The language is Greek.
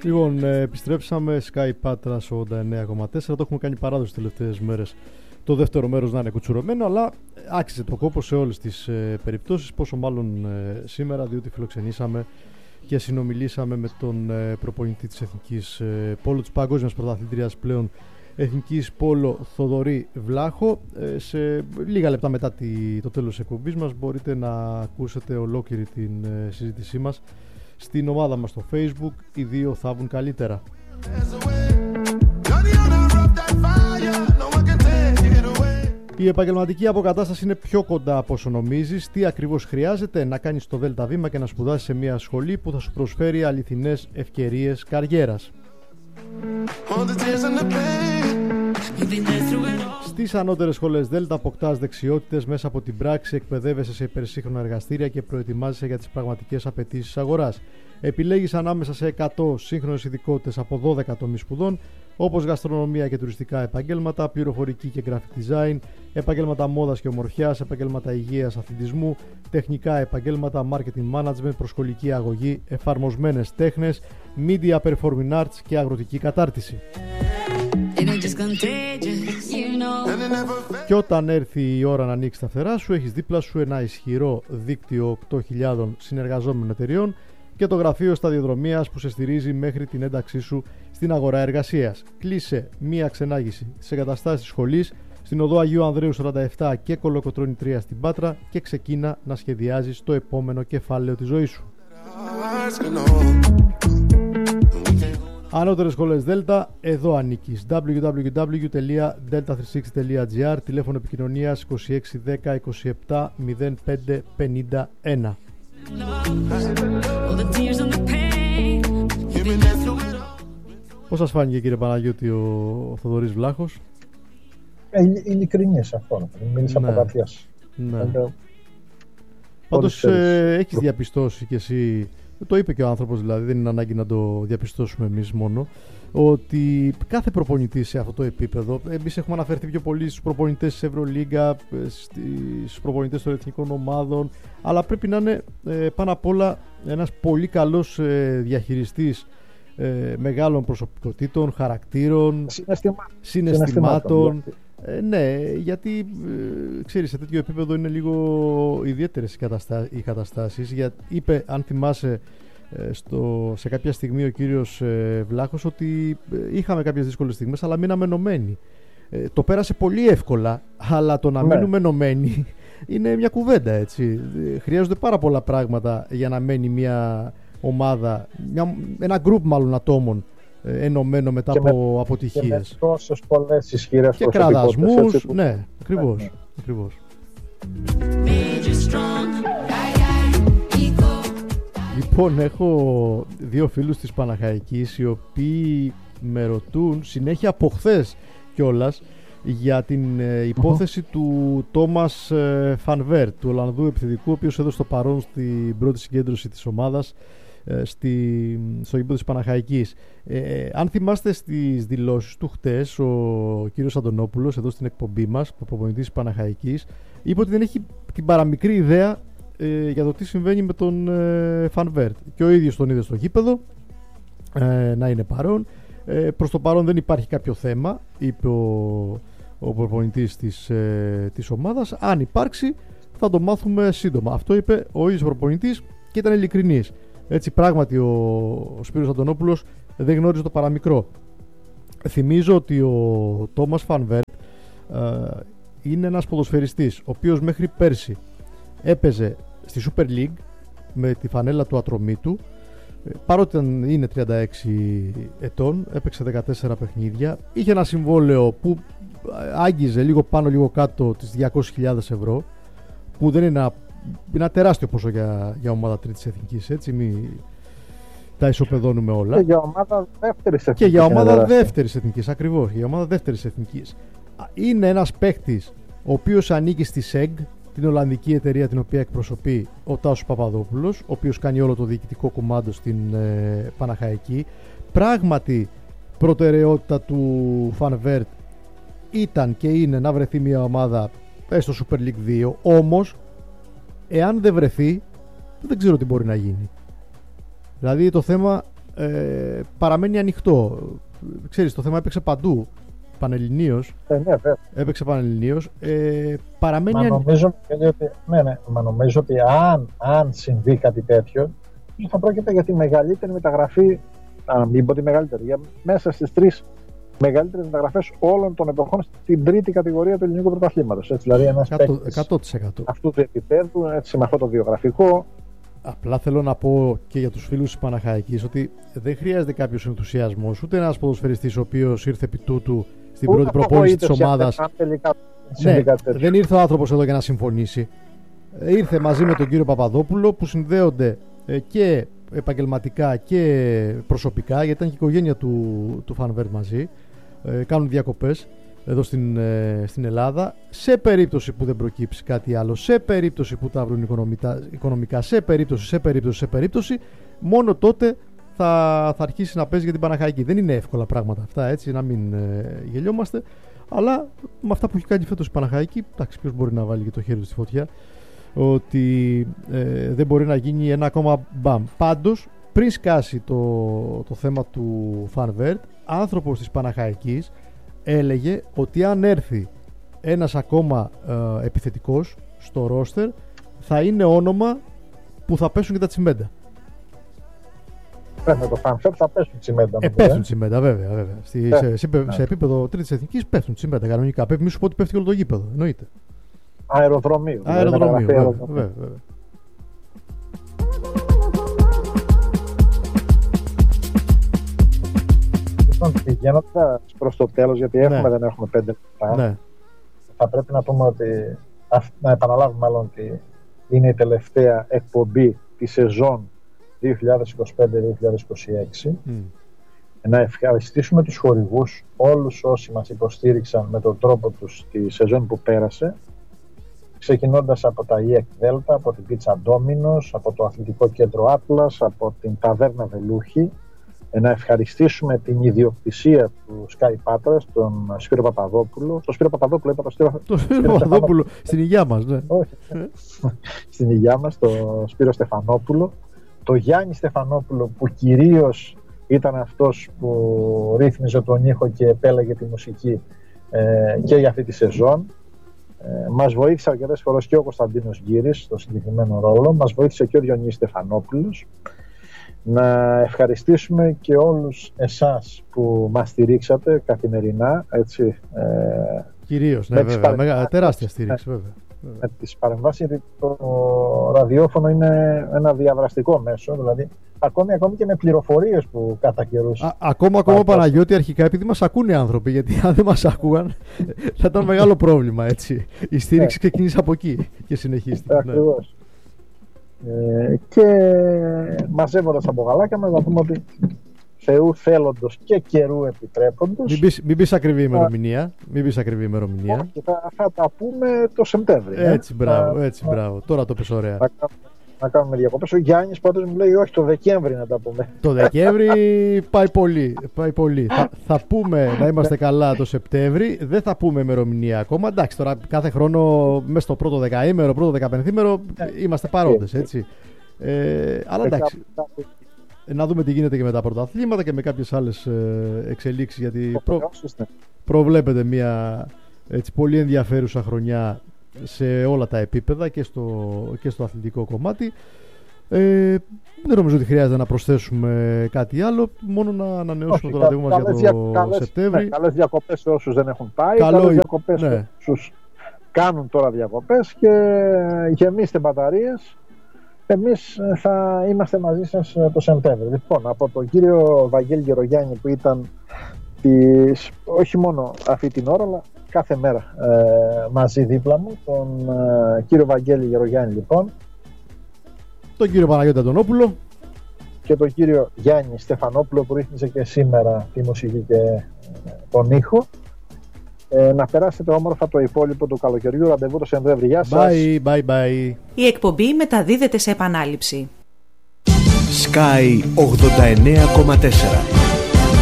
Λοιπόν, επιστρέψαμε Sky Patra 89,4. Το έχουμε κάνει παράδοση τις τελευταίες μέρες. Το δεύτερο μέρος να είναι κουτσουρωμένο, αλλά άξιζε το κόπο σε όλες τις περιπτώσεις. Πόσο μάλλον σήμερα, διότι φιλοξενήσαμε και συνομιλήσαμε με τον προπονητή της Εθνικής Πόλο, της Παγκόσμιας Πρωταθλήτριας πλέον Εθνικής Πόλο, Θοδωρή Βλάχο. Σε λίγα λεπτά μετά το τέλος της εκπομπής μας μπορείτε να ακούσετε ολόκληρη την συζήτησή μας στην ομάδα μας στο Facebook. Οι δύο θα βγουν καλύτερα. Η επαγγελματική αποκατάσταση είναι πιο κοντά από όσο νομίζεις. Τι ακριβώς χρειάζεται? Να κάνεις το ΔΒ και να σπουδάσεις σε μια σχολή που θα σου προσφέρει αληθινές ευκαιρίες καριέρας. Στις ανώτερες σχολές ΔΕΛΤΑ αποκτάς δεξιότητες μέσα από την πράξη, εκπαιδεύεσαι σε υπερσύγχρονα εργαστήρια και προετοιμάζεσαι για τις πραγματικές απαιτήσεις αγοράς. Επιλέγεις ανάμεσα σε 100 σύγχρονες ειδικότητες από 12 τομείς σπουδών, όπως γαστρονομία και τουριστικά επαγγέλματα, πληροφορική και graphic design, επαγγέλματα μόδας και ομορφιάς, επαγγέλματα υγείας, αθλητισμού, τεχνικά επαγγέλματα, marketing management, προσχολική αγωγή, εφαρμοσμένες τέχνες, media performing arts και αγροτική κατάρτιση. Και όταν έρθει η ώρα να ανοίξει τα φτερά σου, έχεις δίπλα σου ένα ισχυρό δίκτυο 8.000 συνεργαζόμενων εταιριών και το γραφείο σταδιοδρομίας που σε στηρίζει μέχρι την ένταξή σου στην αγορά εργασίας. Κλείσε μία ξενάγηση στις εγκαταστάσεις της σχολής στην οδό Αγίου Ανδρέου 47 και Κολοκοτρώνη 3 στην Πάτρα και ξεκίνα να σχεδιάζεις το επόμενο κεφάλαιο της ζωής σου. Ανώτερες σχολές Δέλτα, εδώ ανήκεις. www.delta360.gr, τηλέφωνο επικοινωνίας 2610 27 05 51. Πώς σας φάνηκε, κύριε Παναγιώτη, ο Θοδωρής Βλάχος? Ειλικρινής αυτό, μίλησα από καρδιάς. Ναι. Πάντως έχεις διαπιστώσει κι εσύ, το είπε και ο άνθρωπος, δηλαδή δεν είναι ανάγκη να το διαπιστώσουμε εμείς μόνο, ότι κάθε προπονητής σε αυτό το επίπεδο, εμείς έχουμε αναφερθεί πιο πολύ στους προπονητές της Ευρωλίγκα, στους προπονητές των εθνικών ομάδων, αλλά πρέπει να είναι πάνω απ' όλα ένας πολύ καλός διαχειριστής μεγάλων προσωπικότητων, χαρακτήρων, συναισθημάτων. Ναι, γιατί ξέρεις, σε τέτοιο επίπεδο είναι λίγο ιδιαίτερες οι καταστάσεις. Είπε, αν θυμάσαι, σε κάποια στιγμή ο κύριος Βλάχος ότι είχαμε κάποιες δύσκολες στιγμές, αλλά μείναμε ενωμένοι. Το πέρασε πολύ εύκολα, αλλά το να μείνουμε ενωμένοι είναι μια κουβέντα, έτσι. Χρειάζονται πάρα πολλά πράγματα για να μένει μια ομάδα, ένα γκρουπ μάλλον ατόμων ενωμένο μετά από αποτυχίες. Και με τόσες πολλές ισχυρές και κραδασμούς, ναι, ακριβώς. Λοιπόν, έχω δύο φίλους της Παναχαϊκής οι οποίοι με ρωτούν συνέχεια από χθες κιόλας για την υπόθεση του Τόμας Φανβέρτ, του Ολλανδού επιθετικού, ο οποίος έδωσε το παρόν στην πρώτη συγκέντρωση της ομάδας στο γήπεδο της Παναχαϊκής. Αν θυμάστε στις δηλώσεις του χτες, ο κύριος Αντωνόπουλος εδώ στην εκπομπή μας, ο προπονητής της Παναχαϊκής, είπε ότι δεν έχει την παραμικρή ιδέα για το τι συμβαίνει με τον Φανβέρτ, και ο ίδιος τον είδε στο γήπεδο να είναι παρόν. Προς το παρόν δεν υπάρχει κάποιο θέμα, είπε ο προπονητής της ομάδας. Αν υπάρξει θα το μάθουμε σύντομα. Αυτό είπε ο ίδιος προπονητής και ήταν ειλικρινής. Έτσι, πράγματι ο Σπύρος Αντωνόπουλος δεν γνώριζε το παραμικρό. Θυμίζω ότι ο Τόμας Φανβέρτ είναι ένας ποδοσφαιριστής ο οποίος μέχρι πέρσι έπαιζε στη Super League με τη φανέλα του Ατρωμίτου, παρότι είναι 36 ετών, έπαιξε 14 παιχνίδια, είχε ένα συμβόλαιο που άγγιζε λίγο πάνω λίγο κάτω τις 200.000 ευρώ, που δεν είναι ένα τεράστιο ποσό για ομάδα τρίτης εθνικής, έτσι, μην τα ισοπεδώνουμε όλα. Και για ομάδα δεύτερης εθνικής. Και για ομάδα δεύτερης εθνικής, ακριβώς, για ομάδα δεύτερης εθνικής. Είναι ένας παίκτης ο οποίος ανήκει στη ΣΕΓ, την Ολλανδική εταιρεία την οποία εκπροσωπεί ο Τάσος Παπαδόπουλος, ο οποίος κάνει όλο το διοικητικό κουμάντο στην Παναχαϊκή. Πράγματι, προτεραιότητα του Φανβέρτ ήταν και είναι να βρεθεί μια ομάδα στο Super League 2, όμως εάν δεν βρεθεί δεν ξέρω τι μπορεί να γίνει. Δηλαδή το θέμα παραμένει ανοιχτό. Ξέρεις, το θέμα έπαιξε παντού. Πανελληνίως. Ναι, έπαιξε πανελληνίως. Παραμένει Μα νομίζω ότι αν συμβεί κάτι τέτοιο, θα πρόκειται για τη μεγαλύτερη μεταγραφή, να μην πω τη μεγαλύτερη, μέσα στις 3 μεγαλύτερες μεταγραφές όλων των εποχών στην τρίτη κατηγορία του ελληνικού πρωταθλήματος. Δηλαδή ένας παίκτης 100%. αυτού του επίπεδου, έτσι, με αυτό το βιογραφικό. Απλά θέλω να πω και για τους φίλους της Παναχαϊκής ότι δεν χρειάζεται κάποιος ενθουσιασμός, ούτε ένας ποδοσφαιριστής ο οποίος ήρθε επί τούτου στην πρώτη προπόνηση της ομάδας. Ναι, δεν ήρθε ο άνθρωπος εδώ για να συμφωνήσει. Ήρθε μαζί με τον κύριο Παπαδόπουλο, που συνδέονται και επαγγελματικά και προσωπικά, γιατί ήταν και η οικογένεια του Φανβέρτ μαζί. Κάνουν διακοπές εδώ στην Ελλάδα. Σε περίπτωση που δεν προκύψει κάτι άλλο, σε περίπτωση που τα βρουν οικονομικά, σε περίπτωση, μόνο τότε θα αρχίσει να παίζει για την Παναχαϊκή. Δεν είναι εύκολα πράγματα αυτά, έτσι, να μην γελιόμαστε. Αλλά με αυτά που έχει κάνει φέτος η Παναχαϊκή, εντάξει, ποιος μπορεί να βάλει και το χέρι του στη φωτιά ότι δεν μπορεί να γίνει ένα ακόμα μπαμ. Πάντως, πριν σκάσει το θέμα του Φανβέρτ, άνθρωπος της Παναχαϊκής έλεγε ότι αν έρθει ένας ακόμα επιθετικός στο ρόστερ, θα είναι όνομα που θα πέσουν και τα τσιμέντα. Με το Φανβέρτ θα πέσουν τσιμέντα. Πέφτουν τσιμέντα, βέβαια. Σε επίπεδο τρίτης εθνικής πέφτουν τσιμέντα κανονικά. Μη σου πω ότι πέφτει όλο το γήπεδο. Εννοείται. Αεροδρομίου. Βέβαια. Λοιπόν, πηγαίνοντας προς το τέλος, γιατί δεν έχουμε 5 λεπτά, θα πρέπει να πούμε ότι, να επαναλάβουμε μάλλον ότι είναι η τελευταία εκπομπή της σεζόν 2025-2026. Να ευχαριστήσουμε τους χορηγούς, όλους όσοι μας υποστήριξαν με τον τρόπο τους τη σεζόν που πέρασε, ξεκινώντας από τα EEC Delta, από την Pizza Domino's, από το Αθλητικό Κέντρο Atlas, από την Ταβέρνα Βελούχη. Να ευχαριστήσουμε την ιδιοκτησία του Sky Patras, τον Σπύρο Παπαδόπουλο. Το Σπύρο Παπαδόπουλο, είπα το Σπύρο Παπαδόπουλο, στην υγειά μας, ναι. Όχι, στην υγειά μας, το Σπύρο Στεφανόπουλο. Το Γιάννη Στεφανόπουλο, που κυρίως ήταν αυτός που ρύθμιζε τον ήχο και επέλεγε τη μουσική και για αυτή τη σεζόν. Μας βοήθησε αρκετές φορές και ο Κωνσταντίνος Γκύρης στο συγκεκριμένο ρόλο. Μας βοήθησε και ο Διονύσης Στεφανόπουλος. Να ευχαριστήσουμε και όλους εσάς που μας στηρίξατε καθημερινά, έτσι. Κυρίως, ναι, βέβαια. Τεράστια στήριξη, βέβαια. Με τις παρεμβάσεις, γιατί το ραδιόφωνο είναι ένα διαδραστικό μέσο, δηλαδή ακόμη και με πληροφορίες που κατά καιρούς. Ακόμα Παναγιώτη, αρχικά, επειδή μας ακούνε άνθρωποι, γιατί αν δεν μας άκουγαν θα ήταν μεγάλο πρόβλημα, έτσι. Η στήριξη ξεκίνησε από εκεί και συνεχίστηκε. Ακριβώς. Και μαζεύοντας από γαλάκια μας, να πούμε ότι Θεού θέλοντος και καιρού επιτρέποντος. Μην πεις ακριβή ημερομηνία. Και θα τα πούμε το Σεπτέμβρη. Έτσι, μπράβο. Τώρα το πες ωραία. Να κάνουμε διακοπές. Ο Γιάννης πάντως μου λέει όχι, το Δεκέμβρη να τα πούμε. Το Δεκέμβρη πάει πολύ. Θα πούμε να είμαστε καλά το Σεπτέμβρη. Δεν θα πούμε ημερομηνία ακόμα. Εντάξει, τώρα κάθε χρόνο μέσα στο πρώτο δεκαήμερο, πρώτο δεκαπενθήμερο είμαστε παρόντες, έτσι. Αλλά εντάξει. Να δούμε τι γίνεται και με τα πρωταθλήματα και με κάποιες άλλες εξελίξεις, γιατί προβλέπεται μια έτσι, πολύ ενδιαφέρουσα χρονιά σε όλα τα επίπεδα και στο αθλητικό κομμάτι. Δεν νομίζω ότι χρειάζεται να προσθέσουμε κάτι άλλο, μόνο να ανανεώσουμε το ραντεβού μας για το Σεπτέμβρη. Καλές διακοπές σε όσους δεν έχουν πάει, καλές διακοπές σε όσους κάνουν τώρα διακοπές και γεμίστε μπαταρίες. Εμείς θα είμαστε μαζί σας το Σεπτέμβριο. Λοιπόν, από τον κύριο Βαγγέλη Γερογιάννη, που ήταν όχι μόνο αυτή την ώρα, αλλά κάθε μέρα μαζί δίπλα μου, τον κύριο Βαγγέλη Γερογιάννη, λοιπόν, τον κύριο Παναγιώτη Αντωνόπουλο και τον κύριο Γιάννη Στεφανόπουλο, που ρύθμισε και σήμερα τη μουσική και τον ήχο. Να περάσετε όμορφα το υπόλοιπο του καλοκαιριού. Ραντεβού το Σεπτέμβρη. Γεια σας. Bye. Η εκπομπή μεταδίδεται σε επανάληψη. Sky 89,4